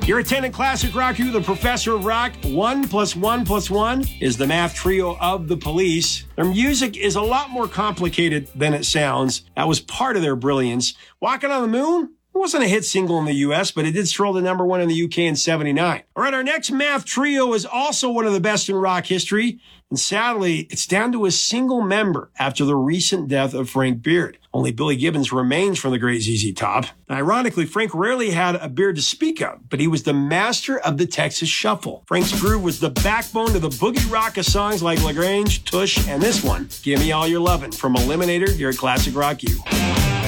You're attending Classic Rock U, the professor of rock. 1 + 1 + 1 is the math trio of the Police. Their music is a lot more complicated than it sounds. That was part of their brilliance. Walking on the Moon wasn't a hit single in the U.S., but it did stroll to number 1 in the U.K. in 79. All right, our next math trio is also one of the best in rock history. And sadly, it's down to a single member after the recent death of Frank Beard. Only Billy Gibbons remains from the great ZZ Top. Ironically, Frank rarely had a beard to speak of, but he was the master of the Texas Shuffle. Frank's groove was the backbone to the boogie rock of songs like LaGrange, Tush, and this one, Give Me All Your Lovin' from Eliminator here at Classic Rock U.